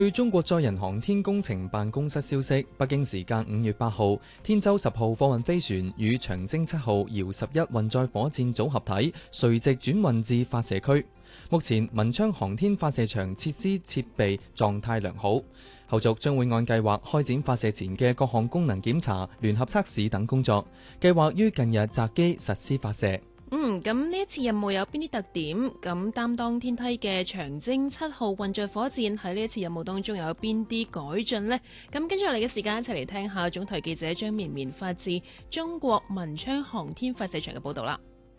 據中國載人航天工程辦公室消息，北京時間5月8號，天舟10號貨運飛船與長征7號遙11運載火箭組合體垂直轉運至發射區。目前文昌航天發射場設施設備狀態良好，後續將會按計劃開展發射前嘅各項功能檢查、聯合測試等工作，計劃於近日擇機實施發射。 咁呢一次任務有邊啲特點？咁擔當天梯嘅長征7號運載火箭喺呢一次任務當中有邊啲改進呢？咁跟住落嚟嘅時間一齊嚟聽下總台記者張綿綿發自中國文昌航天發射場嘅報道啦。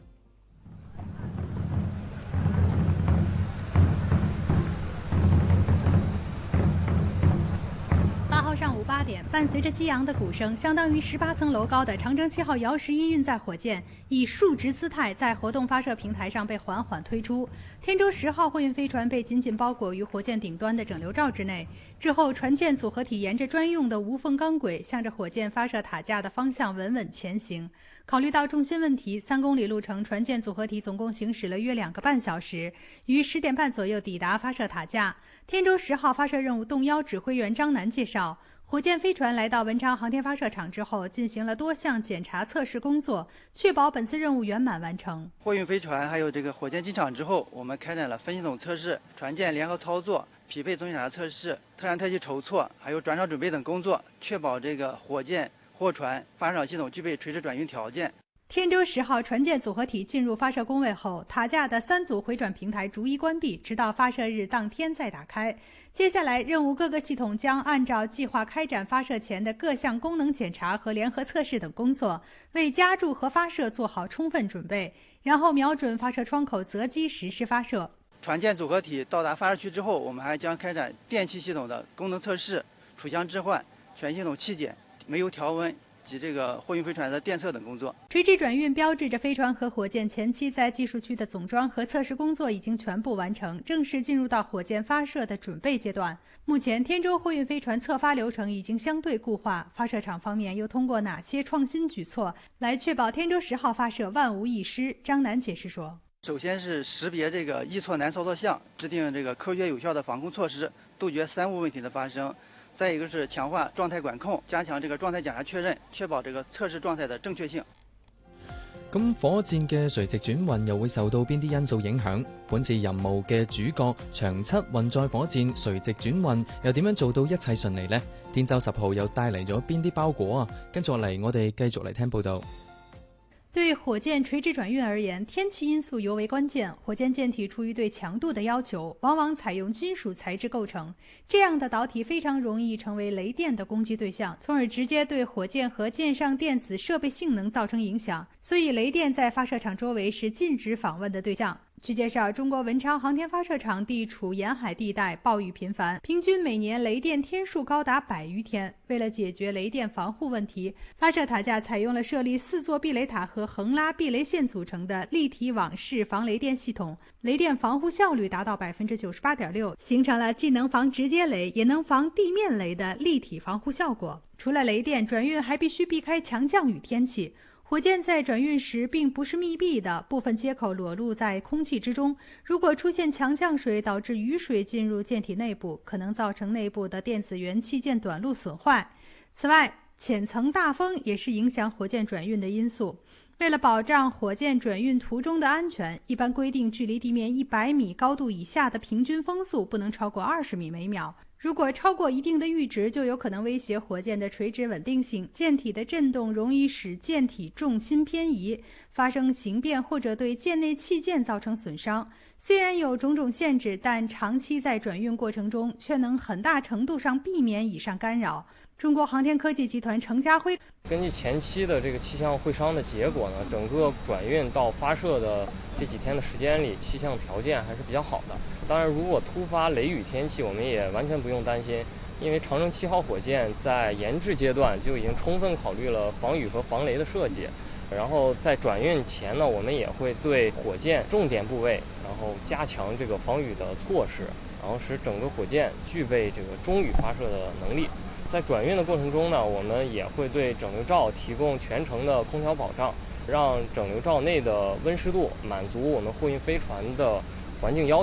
8號上午8點，伴隨着激昂的鼓聲，相當於18層樓高的長征7號遙11運載火箭以豎直姿態在活動發射平台上被緩緩推出。天舟10號貨運飛船被緊緊包裹於火箭頂端的整流罩之內。之後，船艦組合體沿着專用的無縫鋼軌，向着火箭發射塔架的方向穩穩前行。考慮到重心問題，3公里路程，船艦組合體總共行駛了約2個半小時，於10點半左右抵達發射塔架。天舟10號發射任務動幺指揮員張楠介紹，火箭飛船來到文昌航天發射場之後，進行了多項檢查測試工作，確保本次任務圓滿完成。 貨運飛船還有這個火箭進場之後，我們開展了分系統測試、船艦聯合操作、匹配總檢查測試、特燃特氣籌措，還有轉場準備等工作，確保這個火箭、貨船、發射場系統具備垂直轉運條件。 天舟10號船艦組合體進入發射工位後，塔架的3組回轉平台逐一關閉，直到發射日當天再打開。接下來，任務各個系統將按照計劃開展發射前的各項功能檢查和聯合測試等工作，為加注和發射做好充分準備，然後瞄準發射窗口擇機實施發射。 船艦組合體到達發射區之後，我們還將開展電氣系統的功能測試、儲箱置換、全系統氣檢、煤油調溫及這個貨運飛船的電測等工作。 垂直轉運標誌着飛船和火箭前期在技術區的總裝和測試工作已經全部完成，正式進入到火箭發射的準備階段。目前天舟貨運飛船測發流程已經相對固化，發射場方面又通過哪些創新舉措來確保天舟10號發射萬無一失？張楠解釋說， 首先是識別這個易錯難操作項，制定這個科學有效的防控措施，杜絕三無問題的發生。再一個是強化狀態管控，加強這個狀態檢查確認，確保這個測試狀態的正確性。 咁火箭嘅垂直轉運又會受到邊啲因素影響？本次任務嘅主角長7運載火箭垂直轉運又點樣做到一切順利呢？天舟10號又帶嚟咗邊啲包裹啊？跟住落嚟，我哋繼續嚟聽報道。 對火箭垂直轉運而言，天氣因素尤為關鍵。火箭艦體出於對強度的要求，往往採用金屬材質構成，這樣的導體非常容易成為雷電的攻擊對象，從而直接對火箭和艦上電子設備性能造成影響。所以，雷電在發射場周圍是禁止訪問的對象。據介紹，中國文昌航天發射場地處沿海地帶，暴雨頻繁，平均每年雷電天數高達100餘天。為了解決雷電防護問題，發射塔架採用了設立4座避雷塔和橫拉避雷線組成的立體網式防雷電系統，雷電防護效率達到98.6%，形成了既能防直接雷也能防地面雷的立體防護效果。除了雷電，轉運還必須避開強降雨天氣。火箭在轉運時並不是密閉的，部分接口裸露在空氣之中。如果出現強降水，導致雨水進入艦體內部，可能造成內部的電子元器件短路損壞。此外，淺層大風也是影響火箭轉運的因素。為了保障火箭轉運途中的安全，一般規定距離地面100米高度以下的平均風速不能超過20米每秒。如果超過一定的閾值，就有可能威脅火箭的垂直穩定性。艦體的震動容易使艦體重心偏移，發生形變或者對艦內器件造成損傷。雖然有種種限制，但長期在轉運過程中卻能很大程度上避免以上干擾。中國航天科技集團程家輝根據前期的這個氣象會商的結果呢，整個轉運到發射的這幾天的時間裡，氣象條件還是比較好的。當然，如果突發雷雨天氣，我們也完全不用擔心，因為長征7號火箭在研製階段就已經充分考慮了防雨和防雷的設計。然後在轉運前呢，我們也會對火箭重點部位，然後加強這個防雨的措施，然後使整個火箭具備這個中雨發射的能力。在轉運的過程中呢，我們也會對整流罩提供全程的空調保障，讓整流罩內的溫濕度滿足我們貨運飛船的環境要求。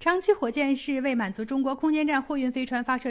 长崎火箭是为满足中国空间站货运飞船发射